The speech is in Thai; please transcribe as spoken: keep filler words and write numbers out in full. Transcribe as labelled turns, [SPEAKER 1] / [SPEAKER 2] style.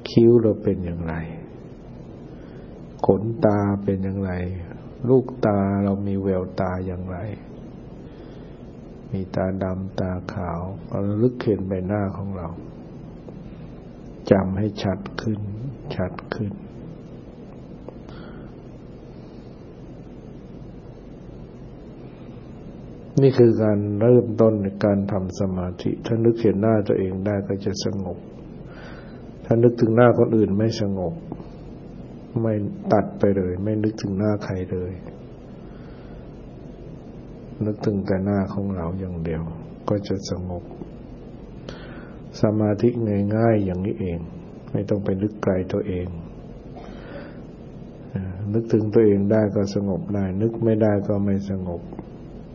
[SPEAKER 1] คิ้วเราเป็นอย่างไรขนตาเป็นอย่างไรลูกตาเรามีแววตาอย่างไรมีตาดำตาขาวเราระลึกเห็นใบหน้าของเราจำให้ชัดขึ้นชัดขึ้นนี่คือการเริ่มต้นในการทำสมาธิถ้านึกเห็นหน้าตัวเองได้ก็จะสงบถ้านึกถึงหน้าคนอื่นไม่สงบไม่ตัดไปเลยไม่นึกถึงหน้าใครเลยนึกถึงแต่หน้าของเราอย่างเดียวก็จะสงบสมาธิง่ายๆอย่างนี้เองไม่ต้องไปนึกไกลตัวเองนึกถึงตัวเองได้ก็สงบได้นึกไม่ได้ก็ไม่สงบ